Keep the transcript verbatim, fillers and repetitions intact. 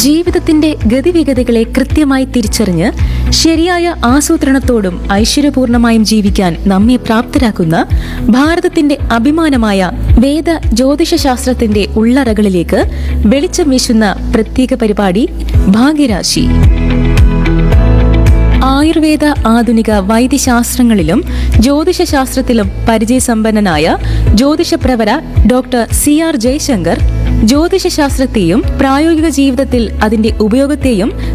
ജീവിതത്തിന്റെ ഗതിവിഗതികളെ കൃത്യമായി തിരിച്ചറിഞ്ഞ് ശരിയായ ആസൂത്രണത്തോടും ഐശ്വര്യപൂർണമായും ജീവിക്കാൻ നമ്മെ പ്രാപ്തരാക്കുന്ന ഭാരതത്തിന്റെ അഭിമാനമായ വേദ ജ്യോതിഷശാസ്ത്രത്തിന്റെ ഉള്ളറകളിലേക്ക് വെളിച്ചം വീശുന്ന പ്രത്യേക പരിപാടി ഭാഗ്യരാശി. ആയുർവേദ ആധുനിക വൈദ്യശാസ്ത്രങ്ങളിലും ജ്യോതിഷശാസ്ത്രത്തിലും പരിചയസമ്പന്നനായ ജ്യോതിഷപ്രവര ഡോക്ടർ സി ആർ ജയശങ്കർ ജ്യോതിഷശാസ്ത്രത്തെയും പ്രായോഗിക ജീവിതത്തിൽ അതിന്റെ ഉപയോഗത്തെയും